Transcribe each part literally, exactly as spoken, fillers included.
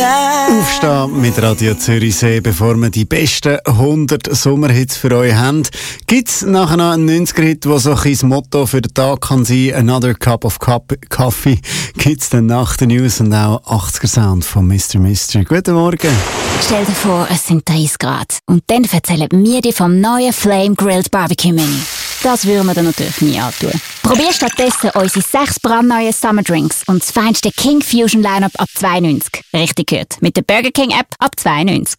Aufstehen mit Radio Zürichsee, bevor wir die besten hundert Sommerhits für euch haben. Gibt es nachher noch einen neunziger-Hit, der so ein bisschen das Motto für den Tag kann sein, Another Cup of Coffee? Gibt es dann nach den News und auch achtziger-Sound von Mister Mister. Guten Morgen. Stell dir vor, es sind dreißig Grad. Und dann erzählen wir dir vom neuen Flame Grilled Barbecue Menü. Das würden wir dir natürlich nie antun. Probier stattdessen unsere sechs brandneuen Summer Drinks und das feinste King Fusion Lineup ab zwei neunzig. Richtig gehört. Mit der Burger King App ab zwei neunzig.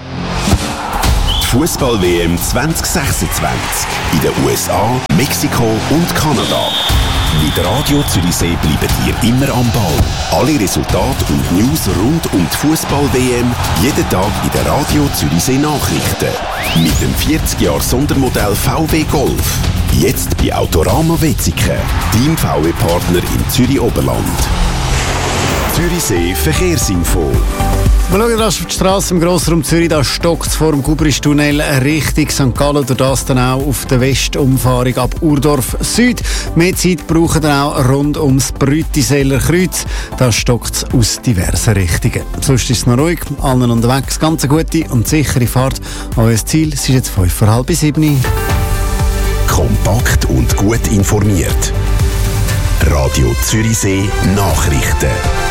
Fußball-W M zwanzig sechsundzwanzig in den U S A, Mexiko und Kanada. Mit Radio Zürichsee bleibt ihr immer am Ball. Alle Resultate und News rund um die Fußball-W M jeden Tag in den Radio Zürichsee Nachrichten. Mit dem vierzig Jahre Sondermodell V W Golf. Jetzt bei Autorama Wetzikon, Team V W-Partner im Zürich-Oberland. Zürichsee Verkehrsinfo. Wir schauen rasch auf die Straße im Grossraum Zürich. Da stockt es vor dem Gubristunnel Richtung Sankt Gallen. Durch das dann auch auf der Westumfahrung ab Urdorf Süd. Mehr Zeit brauchen dann auch rund ums Brütiseller Kreuz. Da stockt es aus diversen Richtungen. Sonst ist es noch ruhig. Allen unterwegs ganz eine gute und sichere Fahrt. Euer Ziel ist jetzt fünf vor halb sieben. Kompakt und gut informiert. Radio Zürichsee Nachrichten.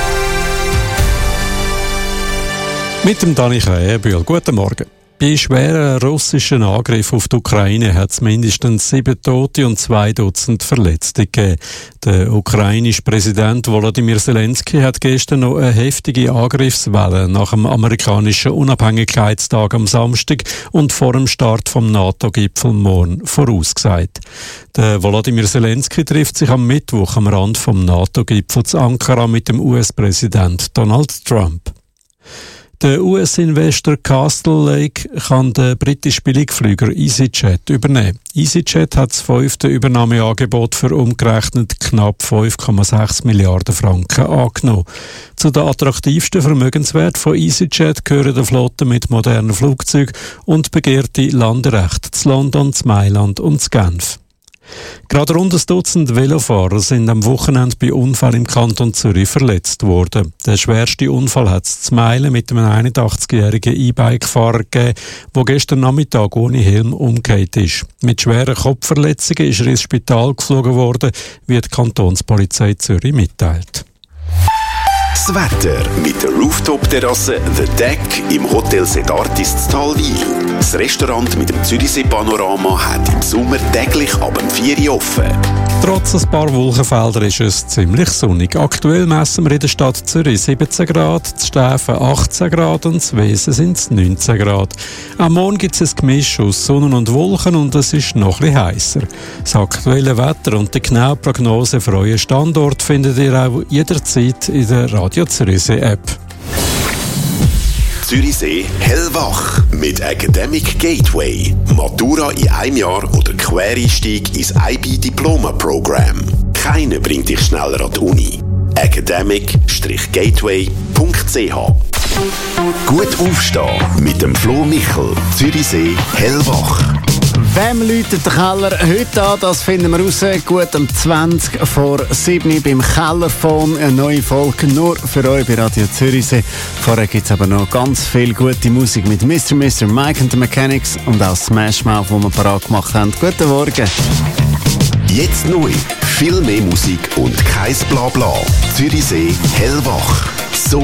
Mit dem Dani Krähenbühl. Guten Morgen. Bei schweren russischen Angriffen auf die Ukraine hat es mindestens sieben Tote und zwei Dutzend Verletzte gegeben. Der ukrainische Präsident Volodymyr Zelensky hat gestern noch eine heftige Angriffswelle nach dem amerikanischen Unabhängigkeitstag am Samstag und vor dem Start vom NATO-Gipfel morgen vorausgesagt. Der Volodymyr Zelensky trifft sich am Mittwoch am Rand vom NATO-Gipfel zu Ankara mit dem U S-Präsident Donald Trump. Der U S-Investor Castle Lake kann den britischen Billigflüger EasyJet übernehmen. EasyJet hat das fünfte Übernahmeangebot für umgerechnet knapp fünf Komma sechs Milliarden Franken angenommen. Zu den attraktivsten Vermögenswerten von EasyJet gehören die Flotte mit modernen Flugzeugen und begehrte Landerechte zu London, zu Mailand und zu Genf. Gerade rund ein Dutzend Velofahrer sind am Wochenende bei Unfällen im Kanton Zürich verletzt worden. Der schwerste Unfall hat es zu Meilen mit einem einundachtzigjährigen E-Bike-Fahrer gegeben, der gestern Nachmittag ohne Helm umgekehrt ist. Mit schweren Kopfverletzungen ist er ins Spital geflogen worden, wie die Kantonspolizei Zürich mitteilt. Das Wetter mit der Rooftop-Terrasse The Deck im Hotel Sedartis in Talwil. Das Restaurant mit dem Zürichsee-Panorama hat im Sommer täglich ab dem vier Uhr offen. Trotz ein paar Wolkenfelder ist es ziemlich sonnig. Aktuell messen wir in der Stadt Zürich siebzehn Grad, in Stäfen achtzehn Grad und in Wesen sind es neunzehn Grad. Am Morgen gibt es ein Gemisch aus Sonne und Wolken und es ist noch etwas heißer. Das aktuelle Wetter und die genaue Prognose für euren Standort findet ihr auch jederzeit in der Radio Zürichsee App. Zürichsee hellwach mit Academic Gateway. Matura in einem Jahr oder Quereinstieg ins I B-Diploma-Programm. Keiner bringt dich schneller an die Uni. academic Gateway punkt c h. Gut aufstehen mit dem Flo Michel. Zürichsee hellwach. Wem läutet der Keller heute an? Das finden wir raus. Gut um zwanzig vor sieben beim Kellerphone. Eine neue Folge nur für euch bei Radio Zürichsee. Vorher gibt es aber noch ganz viel gute Musik mit Mister Mister, Mike and the Mechanics und auch Smash Mouth, die wir parat gemacht haben. Guten Morgen. Jetzt neu. Viel mehr Musik und kein Blabla. Zürichsee hellwach. So